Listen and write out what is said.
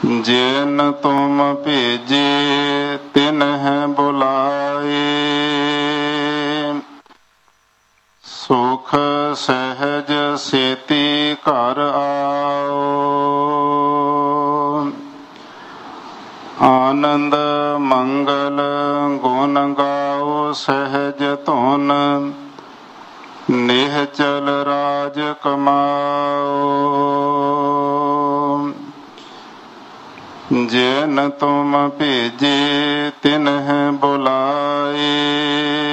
ਜਿਨ ਤੁਮ ਭੇਜੇ ਤਿਨਹਿ ਬੁਲਾਏ। ਸੁਖ ਸਹਿਜ ਸੇਤੀ ਘਰ ਆਓ। ਆਨੰਦ ਮੰਗਲ ਗੁਣ ਗਾਓ ਸਹਿਜ ਧੁਨ। ਨਿਹਚਲ ਰਾਜ ਕਮਾਓ। ਜਿਨ ਤੁਮ ਭੇਜੇ ਤਿਨਹਿ ਬੁਲਾਏ।